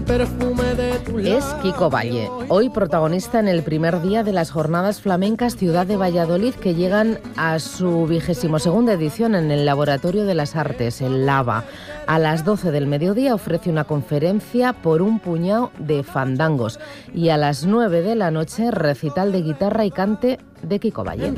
Es Kiko Valle, hoy protagonista en el primer día de las Jornadas Flamencas Ciudad de Valladolid, que llegan a su 22ª edición en el Laboratorio de las Artes, el LAVA. A las 12 del mediodía ofrece una conferencia por un puñado de fandangos y a las 9 de la noche recital de guitarra y cante de Kiko Valle.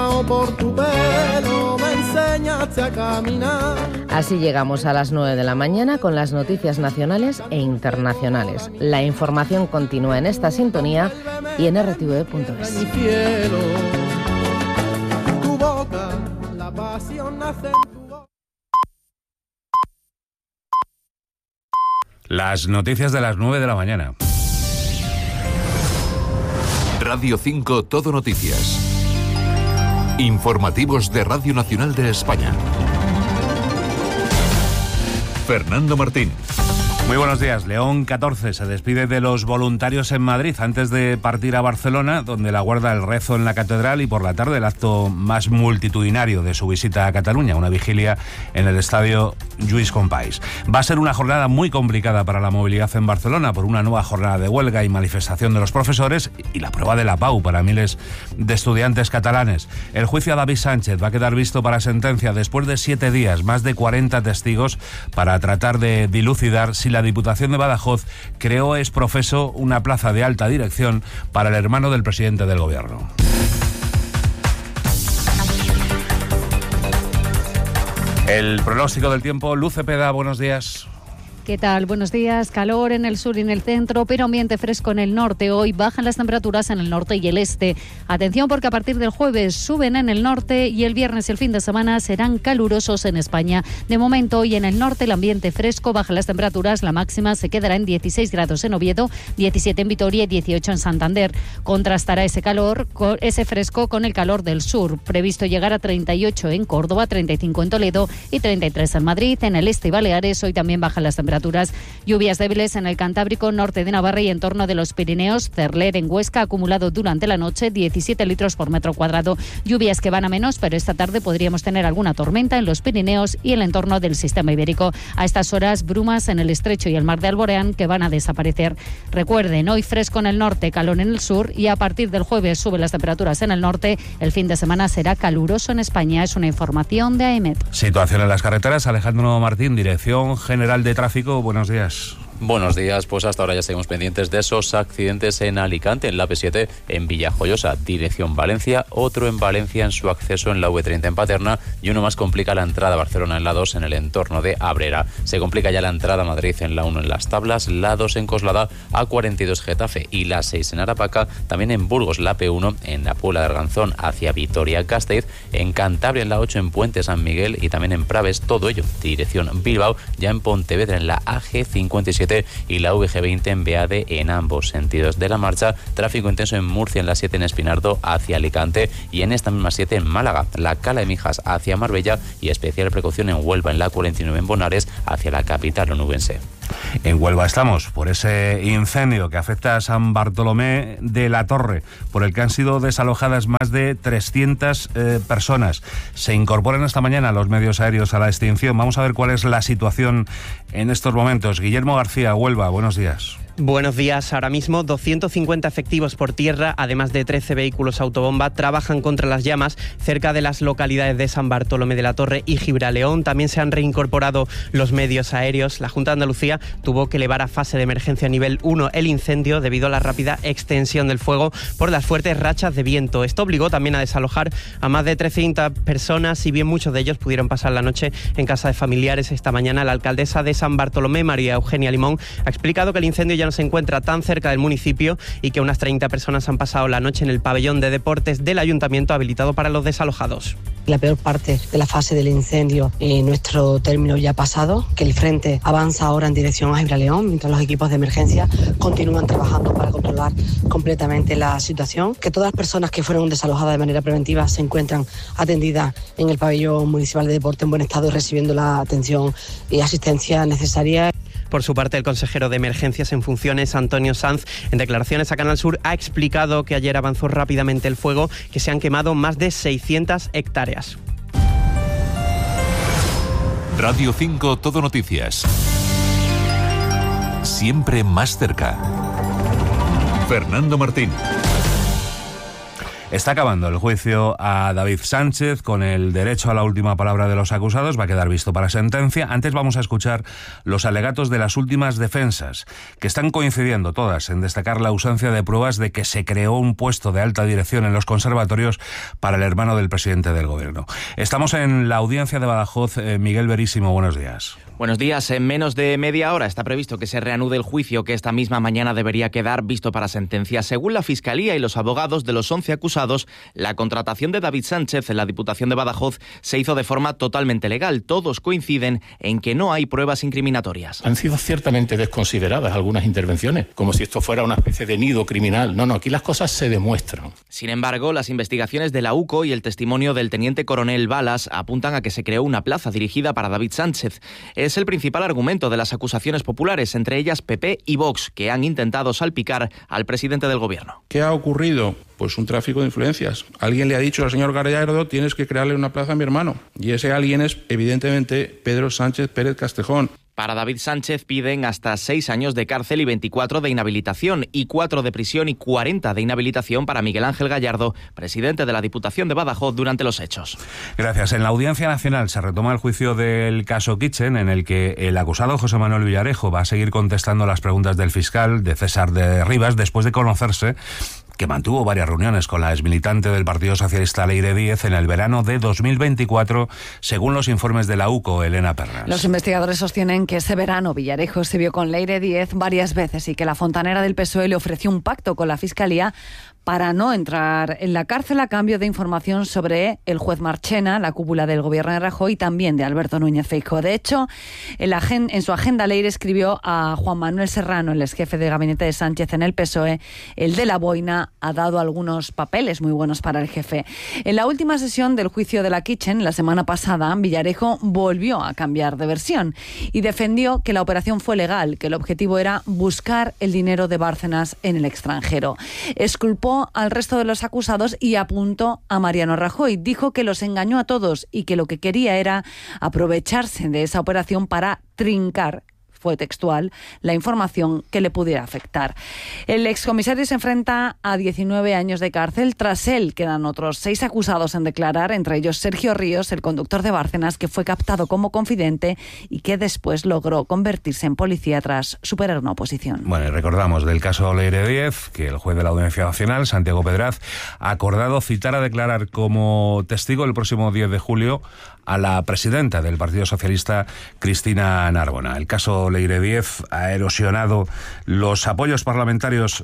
Así llegamos a las 9 de la mañana con las noticias nacionales e internacionales. La información continúa en esta sintonía y en rtv.es. Las noticias de las 9 de la mañana. Radio 5 Todo Noticias. Informativos de Radio Nacional de España. Fernando Martín. Muy buenos días. León XIV se despide de los voluntarios en Madrid antes de partir a Barcelona, donde le aguarda el rezo en la catedral y por la tarde el acto más multitudinario de su visita a Cataluña, una vigilia en el estadio Lluís Companys. Va a ser una jornada muy complicada para la movilidad en Barcelona por una nueva jornada de huelga y manifestación de los profesores y la prueba de la PAU para miles de estudiantes catalanes. El juicio a David Sánchez va a quedar visto para sentencia después de 7 días, más de 40 testigos, para tratar de dilucidar si la Diputación de Badajoz creó ex profeso una plaza de alta dirección para el hermano del presidente del Gobierno. El pronóstico del tiempo, Luz Cepeda, buenos días. ¿Qué tal? Buenos días. Calor en el sur y en el centro, pero ambiente fresco en el norte. Hoy bajan las temperaturas en el norte y el este. Atención, porque a partir del jueves suben en el norte y el viernes y el fin de semana serán calurosos en España. De momento, hoy en el norte el ambiente fresco, bajan las temperaturas. La máxima se quedará en 16 grados en Oviedo, 17 en Vitoria y 18 en Santander. Contrastará ese calor, ese fresco con el calor del sur. Previsto llegar a 38 en Córdoba, 35 en Toledo y 33 en Madrid. En el este y Baleares hoy también bajan las temperaturas. Lluvias débiles en el Cantábrico, norte de Navarra y en torno de los Pirineos. Cerler en Huesca acumulado durante la noche 17 litros por metro cuadrado. Lluvias que van a menos, pero esta tarde podríamos tener alguna tormenta en los Pirineos y el entorno del sistema ibérico. A estas horas, brumas en el estrecho y el mar de Alborán que van a desaparecer. Recuerden, hoy fresco en el norte, calor en el sur y a partir del jueves suben las temperaturas en el norte. El fin de semana será caluroso en España. Es una información de AEMET. Situación en las carreteras. Alejandro Martín, Dirección General de Tráfico. Buenos días. Buenos días, pues hasta ahora ya seguimos pendientes de esos accidentes en Alicante, en la AP7, en Villajoyosa, dirección Valencia, otro en Valencia en su acceso en la V30 en Paterna y uno más complica la entrada a Barcelona en la 2 en el entorno de Abrera. Se complica ya la entrada a Madrid en la 1 en Las Tablas, la 2 en Coslada, A42 Getafe y la 6 en Arapaca, también en Burgos la P1 en la Puebla de Arganzón hacia Vitoria-Gasteiz, en Cantabria en la 8 en Puente San Miguel y también en Praves, todo ello dirección Bilbao, ya en Pontevedra en la AG57 y la VG20 en Beade en ambos sentidos de la marcha. Tráfico intenso en Murcia en la 7 en Espinardo hacia Alicante y en esta misma 7 en Málaga, la Cala de Mijas hacia Marbella y especial precaución en Huelva en la 49 en Bonares hacia la capital onubense. En Huelva estamos por ese incendio que afecta a San Bartolomé de la Torre, por el que han sido desalojadas más de 300 personas. Se incorporan esta mañana los medios aéreos a la extinción. Vamos a ver cuál es la situación en estos momentos. Guillermo García, Huelva, buenos días. Buenos días. Ahora mismo 250 efectivos por tierra, además de 13 vehículos autobomba, trabajan contra las llamas cerca de las localidades de San Bartolomé de la Torre y Gibraleón. También se han reincorporado los medios aéreos. La Junta de Andalucía tuvo que elevar a fase de emergencia nivel 1 el incendio debido a la rápida extensión del fuego por las fuertes rachas de viento. Esto obligó también a desalojar a más de 300 personas, si bien muchos de ellos pudieron pasar la noche en casa de familiares. Esta mañana la alcaldesa de San Bartolomé, María Eugenia Limón, ha explicado que el incendio ya no se encuentra tan cerca del municipio y que unas 30 personas han pasado la noche en el pabellón de deportes del ayuntamiento habilitado para los desalojados. La peor parte de la fase del incendio en nuestro término ya pasado, que el frente avanza ahora en dirección a Gibraleón, mientras los equipos de emergencia continúan trabajando para controlar completamente la situación, que todas las personas que fueron desalojadas de manera preventiva se encuentran atendidas en el pabellón municipal de deporte en buen estado y recibiendo la atención y asistencia necesaria. Por su parte, el consejero de Emergencias en funciones, Antonio Sanz, en declaraciones a Canal Sur, ha explicado que ayer avanzó rápidamente el fuego, que se han quemado más de 600 hectáreas. Radio 5 Todo Noticias. siempre más cerca. Fernando Martín. Está acabando el juicio a David Sánchez con el derecho a la última palabra de los acusados. Va a quedar visto para sentencia. Antes vamos a escuchar los alegatos de las últimas defensas, que están coincidiendo todas en destacar la ausencia de pruebas de que se creó un puesto de alta dirección en los conservatorios para el hermano del presidente del gobierno. Estamos en la audiencia de Badajoz. Miguel Verísimo, buenos días. Buenos días. En menos de media hora está previsto que se reanude el juicio que esta misma mañana debería quedar visto para sentencia. Según la Fiscalía y los abogados de los 11 acusados, la contratación de David Sánchez en la Diputación de Badajoz se hizo de forma totalmente legal. Todos coinciden en que no hay pruebas incriminatorias. Han sido ciertamente desconsideradas algunas intervenciones, como si esto fuera una especie de nido criminal. No, aquí las cosas se demuestran. Sin embargo, las investigaciones de la UCO y el testimonio del teniente coronel Balas apuntan a que se creó una plaza dirigida para David Sánchez. Es el principal argumento de las acusaciones populares, entre ellas PP y Vox, que han intentado salpicar al presidente del gobierno. ¿Qué ha ocurrido? Pues un tráfico de influencias. Alguien le ha dicho al señor Gallardo, tienes que crearle una plaza a mi hermano. Y ese alguien es, evidentemente, Pedro Sánchez Pérez Castejón. Para David Sánchez piden hasta 6 años de cárcel y 24 de inhabilitación, y 4 de prisión y 40 de inhabilitación para Miguel Ángel Gallardo, presidente de la Diputación de Badajoz, durante los hechos. Gracias. En la Audiencia Nacional se retoma el juicio del caso Kitchen, en el que el acusado José Manuel Villarejo va a seguir contestando las preguntas del fiscal de César de Rivas, después de conocerse que mantuvo varias reuniones con la exmilitante del Partido Socialista Leire Díez en el verano de 2024, según los informes de la UCO, Elena Pernas. Los investigadores sostienen que ese verano Villarejo se vio con Leire Díez varias veces y que la fontanera del PSOE le ofreció un pacto con la Fiscalía para no entrar en la cárcel a cambio de información sobre el juez Marchena, la cúpula del gobierno de Rajoy y también de Alberto Núñez Feijóo. De hecho, en su agenda Leire escribió a Juan Manuel Serrano, el exjefe de gabinete de Sánchez en el PSOE, el de la boina ha dado algunos papeles muy buenos para el jefe. En la última sesión del juicio de la Kitchen, la semana pasada, Villarejo volvió a cambiar de versión y defendió que la operación fue legal, que el objetivo era buscar el dinero de Bárcenas en el extranjero. Exculpó al resto de los acusados y apuntó a Mariano Rajoy. Dijo que los engañó a todos y que lo que quería era aprovecharse de esa operación para trincar, fue textual, la información que le pudiera afectar. El excomisario se enfrenta a 19 años de cárcel. Tras él quedan otros 6 acusados en declarar, entre ellos Sergio Ríos, el conductor de Bárcenas, que fue captado como confidente y que después logró convertirse en policía tras superar una oposición. Bueno, y recordamos del caso Leire Díez, que el juez de la Audiencia Nacional, Santiago Pedraz, ha acordado citar a declarar como testigo el próximo 10 de julio a la presidenta del Partido Socialista, Cristina Narbona. El caso Leire Díez ha erosionado los apoyos parlamentarios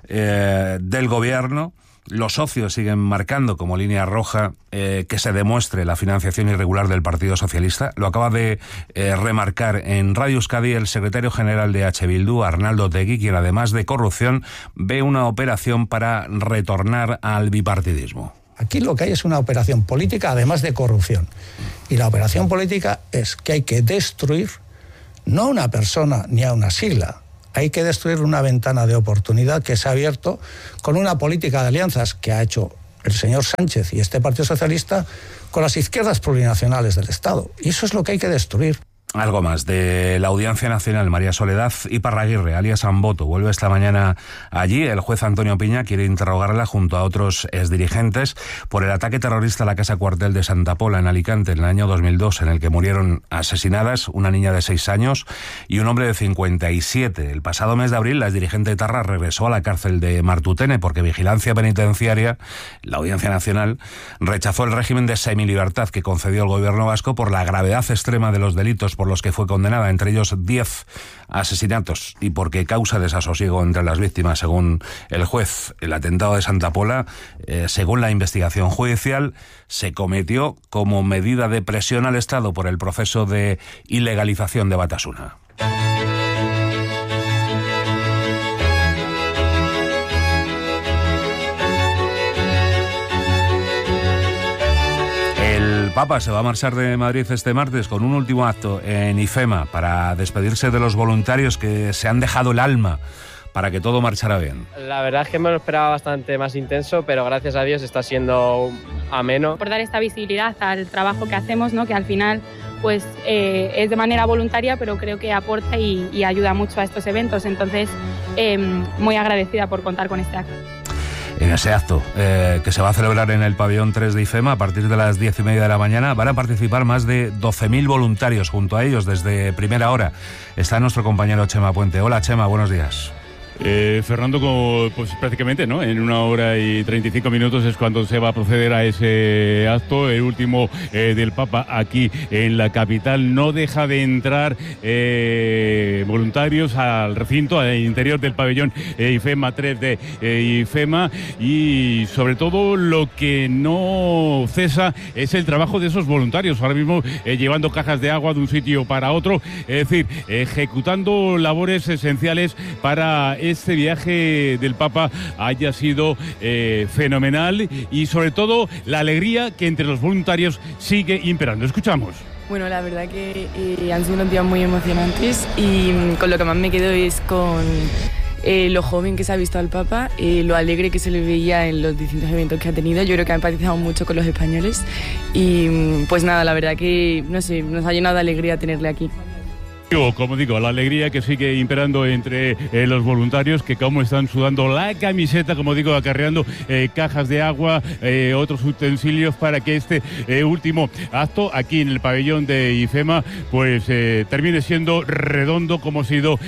del gobierno. Los socios siguen marcando como línea roja que se demuestre la financiación irregular del Partido Socialista. Lo acaba de remarcar en Radio Euskadi el secretario general de H. Bildu, Arnaldo Otegi, quien además de corrupción ve una operación para retornar al bipartidismo. Aquí lo que hay es una operación política, además de corrupción. Y la operación política es que hay que destruir no a una persona ni a una sigla. Hay que destruir una ventana de oportunidad que se ha abierto con una política de alianzas que ha hecho el señor Sánchez y este Partido Socialista con las izquierdas plurinacionales del Estado. Y eso es lo que hay que destruir. Algo más de la Audiencia Nacional. María Soledad Iparraguirre, alias Amboto, vuelve esta mañana allí. El juez Antonio Piña quiere interrogarla junto a otros exdirigentes por el ataque terrorista a la Casa Cuartel de Santa Pola en Alicante en el año 2002, en el que murieron asesinadas una niña de 6 años y un hombre de 57. El pasado mes de abril, la exdirigente etarra regresó a la cárcel de Martutene porque Vigilancia Penitenciaria, la Audiencia Nacional, rechazó el régimen de semilibertad que concedió el gobierno vasco por la gravedad extrema de los delitos por los que fue condenada, entre ellos 10 asesinatos, y porque causa desasosiego entre las víctimas, según el juez. El atentado de Santa Pola, según la investigación judicial, se cometió como medida de presión al Estado por el proceso de ilegalización de Batasuna. El Papa se va a marchar de Madrid este martes con un último acto en IFEMA para despedirse de los voluntarios que se han dejado el alma para que todo marchara bien. La verdad es que me lo esperaba bastante más intenso, pero gracias a Dios está siendo ameno. Por dar esta visibilidad al trabajo que hacemos, ¿no? Que al final pues es de manera voluntaria, pero creo que aporta y ayuda mucho a estos eventos. Entonces, muy agradecida por contar con este acto. En ese acto, que se va a celebrar en el pabellón 3 de IFEMA a partir de las 10:30 de la mañana, van a participar más de 12.000 voluntarios. Junto a ellos, desde primera hora, está nuestro compañero Chema Puente. Hola, Chema, buenos días. Fernando, pues prácticamente, ¿no? En 1 hora y 35 minutos es cuando se va a proceder a ese acto, el último del Papa aquí en la capital. No deja de entrar voluntarios al recinto, al interior del pabellón IFEMA 3 de IFEMA, y sobre todo lo que no cesa es el trabajo de esos voluntarios, ahora mismo llevando cajas de agua de un sitio para otro, es decir, ejecutando labores esenciales para este viaje del Papa haya sido fenomenal, y sobre todo la alegría que entre los voluntarios sigue imperando. Escuchamos. Bueno, la verdad que han sido unos días muy emocionantes, y con lo que más me quedo es con lo joven que se ha visto al Papa, lo alegre que se le veía en los distintos eventos que ha tenido. Yo creo que ha empatizado mucho con los españoles, y pues nada, la verdad que, no sé, nos ha llenado de alegría tenerle aquí. Como digo, la alegría que sigue imperando entre los voluntarios, que como están sudando la camiseta, como digo, acarreando cajas de agua, otros utensilios para que este último acto aquí en el pabellón de IFEMA pues termine siendo redondo, como ha sido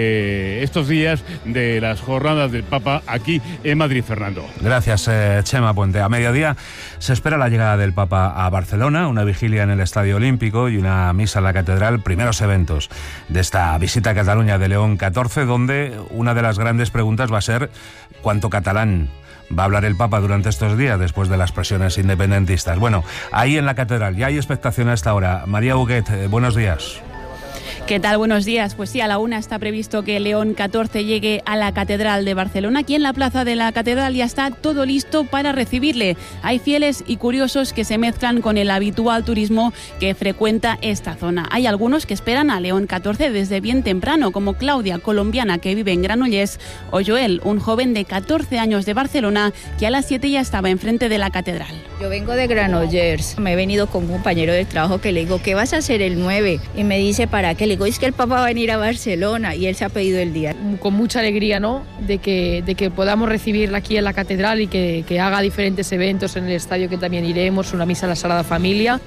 estos días de las jornadas del Papa aquí en Madrid, Fernando. Gracias, Chema Puente. A mediodía se espera la llegada del Papa a Barcelona, una vigilia en el Estadio Olímpico y una misa en la Catedral, primeros eventos de esta visita a Cataluña de León XIV, donde una de las grandes preguntas va a ser cuánto catalán va a hablar el Papa durante estos días después de las presiones independentistas. Bueno, ahí en la Catedral ya hay expectación a esta hora. María Huguet, buenos días. ¿Qué tal? Buenos días. Pues sí, a la 1 está previsto que León XIV llegue a la Catedral de Barcelona. Aquí en la plaza de la Catedral ya está todo listo para recibirle. Hay fieles y curiosos que se mezclan con el habitual turismo que frecuenta esta zona. Hay algunos que esperan a León XIV desde bien temprano, como Claudia, colombiana que vive en Granollers, o Joel, un joven de 14 años de Barcelona que a las 7 ya estaba enfrente de la Catedral. Yo vengo de Granollers. Me he venido con un compañero del trabajo que le digo, ¿qué vas a hacer el 9? Y me dice, ¿para qué? Le digo, es que el Papa va a venir a Barcelona, y él se ha pedido el día. Con mucha alegría, ¿no?, de que podamos recibirla aquí en la Catedral y que haga diferentes eventos en el estadio, que también iremos, una misa a la Sagrada Familia.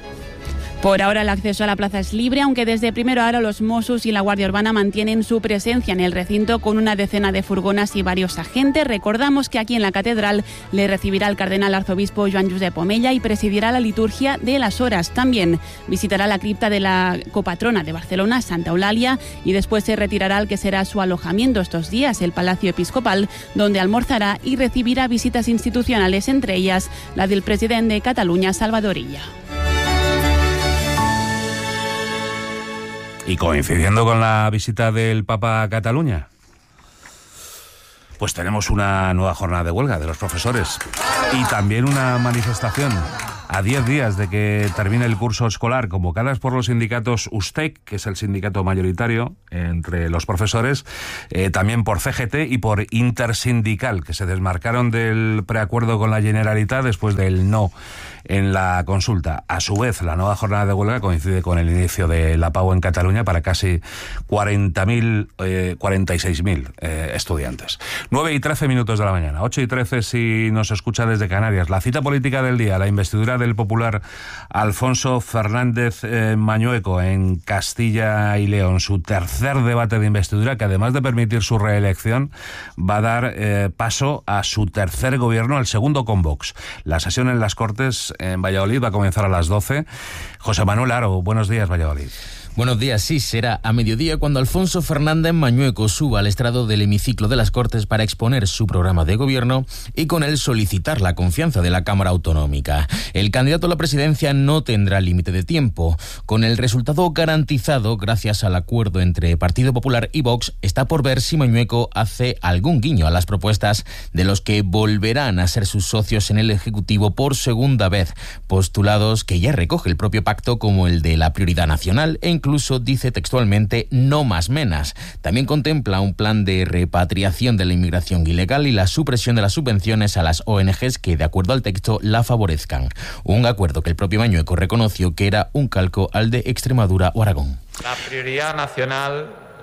Por ahora el acceso a la plaza es libre, aunque desde primera hora los Mossos y la Guardia Urbana mantienen su presencia en el recinto con una decena de furgonas y varios agentes. Recordamos que aquí en la Catedral le recibirá el cardenal arzobispo Joan Josep Omella y presidirá la liturgia de las horas. También visitará la cripta de la copatrona de Barcelona, Santa Eulalia, y después se retirará al que será su alojamiento estos días, el Palacio Episcopal, donde almorzará y recibirá visitas institucionales, entre ellas la del presidente de Cataluña, Salvador Illa. Y coincidiendo con la visita del Papa a Cataluña, pues tenemos una nueva jornada de huelga de los profesores y también una manifestación a 10 días de que termine el curso escolar, convocadas por los sindicatos USTEC, que es el sindicato mayoritario entre los profesores, también por CGT y por Intersindical, que se desmarcaron del preacuerdo con la Generalitat después del no en la consulta. A su vez, la nueva jornada de huelga coincide con el inicio de la PAU en Cataluña para casi 46.000 estudiantes. 9 y 13 minutos de la mañana, 8 y 13 si nos escucha desde Canarias. La cita política del día, la investidura del popular Alfonso Fernández Mañueco en Castilla y León. Su tercer debate de investidura, que además de permitir su reelección, va a dar paso a su tercer gobierno, el segundo con Vox. La sesión en las Cortes en Valladolid va a comenzar a las 12. José Manuel Aro, buenos días, Valladolid. Buenos días, sí, será a mediodía cuando Alfonso Fernández Mañueco suba al estrado del hemiciclo de las Cortes para exponer su programa de gobierno y con él solicitar la confianza de la Cámara Autonómica. El candidato a la presidencia no tendrá límite de tiempo. Con el resultado garantizado gracias al acuerdo entre Partido Popular y Vox, está por ver si Mañueco hace algún guiño a las propuestas de los que volverán a ser sus socios en el Ejecutivo por segunda vez, postulados que ya recoge el propio pacto como el de la prioridad nacional e incluso incluso dice textualmente no más menas. También contempla un plan de repatriación de la inmigración ilegal y la supresión de las subvenciones a las ONGs que, de acuerdo al texto, la favorezcan. Un acuerdo que el propio Mañueco reconoció que era un calco al de Extremadura o Aragón. La prioridad nacional,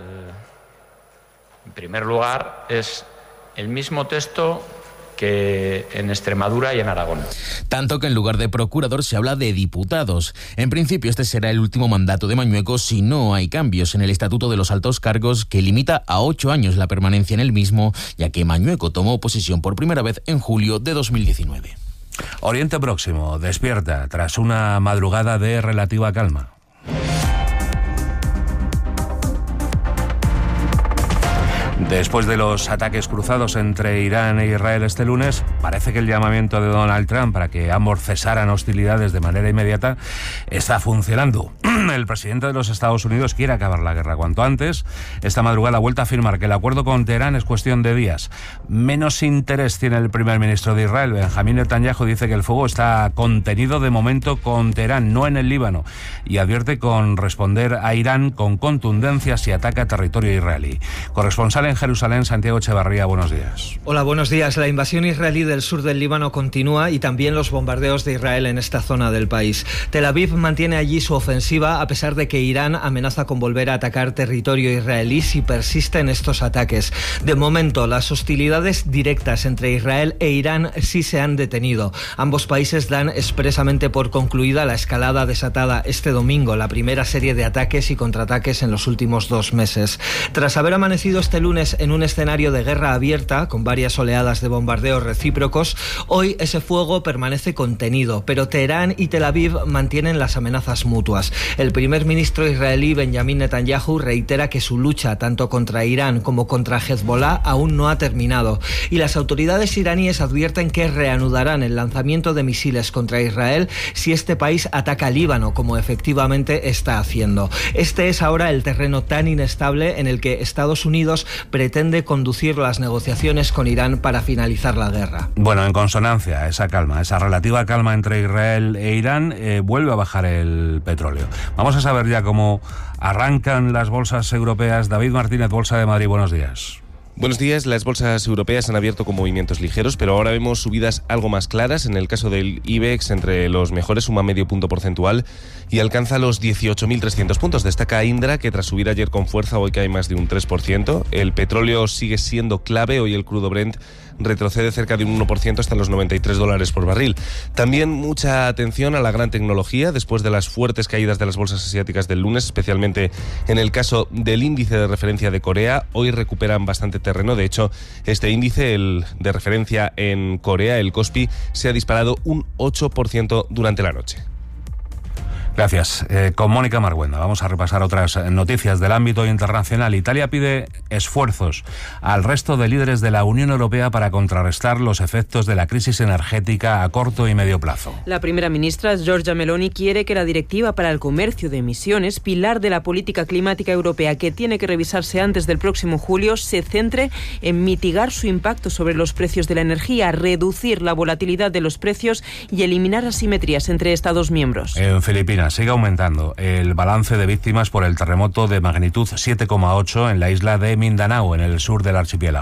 en primer lugar, es el mismo texto que en Extremadura y en Aragón. Tanto que en lugar de procurador se habla de diputados. En principio este será el último mandato de Mañueco si no hay cambios en el Estatuto de los Altos Cargos, que limita a 8 años la permanencia en el mismo, ya que Mañueco tomó posesión por primera vez en julio de 2019. Oriente Próximo despierta tras una madrugada de relativa calma. Después de los ataques cruzados entre Irán e Israel este lunes, parece que el llamamiento de Donald Trump para que ambos cesaran hostilidades de manera inmediata está funcionando. El presidente de los Estados Unidos quiere acabar la guerra cuanto antes. Esta madrugada ha vuelto a afirmar que el acuerdo con Teherán es cuestión de días. Menos interés tiene el primer ministro de Israel, Benjamín Netanyahu, dice que el fuego está contenido de momento con Teherán, no en el Líbano, y advierte con responder a Irán con contundencia si ataca territorio israelí. Corresponsal en Jerusalén, Santiago Echevarría, buenos días. Hola, buenos días. La invasión israelí del sur del Líbano continúa y también los bombardeos de Israel en esta zona del país. Tel Aviv mantiene allí su ofensiva a pesar de que Irán amenaza con volver a atacar territorio israelí si persisten estos ataques. De momento, las hostilidades directas entre Israel e Irán sí se han detenido. Ambos países dan expresamente por concluida la escalada desatada este domingo, la primera serie de ataques y contraataques en los últimos 2 meses. Tras haber amanecido este lunes en un escenario de guerra abierta, con varias oleadas de bombardeos recíprocos, hoy ese fuego permanece contenido, pero Teherán y Tel Aviv mantienen las amenazas mutuas. El primer ministro israelí Benjamín Netanyahu reitera que su lucha tanto contra Irán como contra Hezbollah aún no ha terminado, y las autoridades iraníes advierten que reanudarán el lanzamiento de misiles contra Israel si este país ataca Líbano, como efectivamente está haciendo. Este es ahora el terreno tan inestable en el que Estados Unidos pretende conducir las negociaciones con Irán para finalizar la guerra. Bueno, en consonancia a esa calma, esa relativa calma entre Israel e Irán, vuelve a bajar el petróleo. Vamos a saber ya cómo arrancan las bolsas europeas. David Martínez, Bolsa de Madrid, buenos días. Buenos días. Las bolsas europeas han abierto con movimientos ligeros, pero ahora vemos subidas algo más claras. En el caso del IBEX, entre los mejores suma medio punto porcentual y alcanza los 18.300 puntos. Destaca Indra, que tras subir ayer con fuerza, hoy cae más de un 3%. El petróleo sigue siendo clave. Hoy el crudo Brent retrocede cerca de un 1% hasta los $93 por barril. También mucha atención a la gran tecnología después de las fuertes caídas de las bolsas asiáticas del lunes, especialmente en el caso del índice de referencia de Corea. Hoy recuperan bastante terreno. De hecho, este índice, el de referencia en Corea, el Kospi, se ha disparado un 8% durante la noche. Gracias. Con Mónica Marguenda vamos a repasar otras noticias del ámbito internacional. Italia pide esfuerzos al resto de líderes de la Unión Europea para contrarrestar los efectos de la crisis energética a corto y medio plazo. La primera ministra, Giorgia Meloni, quiere que la Directiva para el Comercio de Emisiones, pilar de la política climática europea que tiene que revisarse antes del próximo julio, se centre en mitigar su impacto sobre los precios de la energía, reducir la volatilidad de los precios y eliminar asimetrías entre Estados miembros. En Filipinas sigue aumentando el balance de víctimas por el terremoto de magnitud 7,8 en la isla de Mindanao, en el sur del archipiélago.